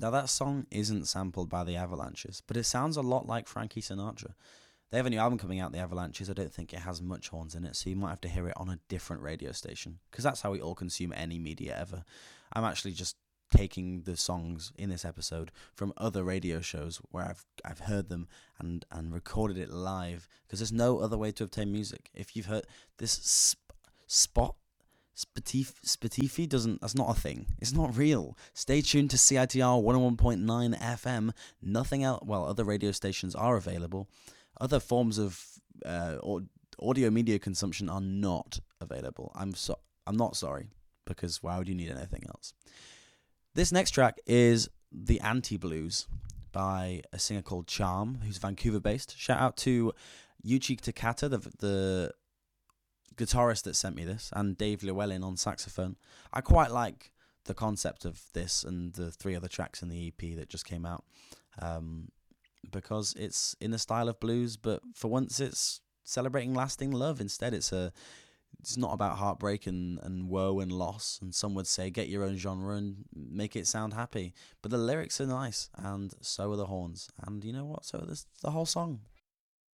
Now, that song isn't sampled by the Avalanches, but it sounds a lot like Frankie Sinatra. They have a new album coming out, the Avalanches. I don't think it has much horns in it, so you might have to hear it on a different radio station, because that's how we all consume any media ever. I'm actually just taking the songs in this episode from other radio shows where I've heard them and recorded it live, because there's no other way to obtain music. If you've heard this Spotify doesn't, that's not a thing. It's not real. Stay tuned to CITR 101.9 FM. Nothing else, well, other radio stations are available. Other forms of audio media consumption are not available. I'm not sorry, because why would you need anything else? This next track is The Anti-Blues by a singer called Charm, who's Vancouver-based. Shout out to Yuchi Takata, the guitarist that sent me this, and Dave Llewellyn on saxophone. I quite like the concept of this and the 3 other tracks in the EP that just came out, because it's in the style of blues, but for once it's celebrating lasting love. Instead, it's not about heartbreak and woe and loss, and some would say get your own genre and make it sound happy. But the lyrics are nice, and so are the horns, and you know what, so is the whole song.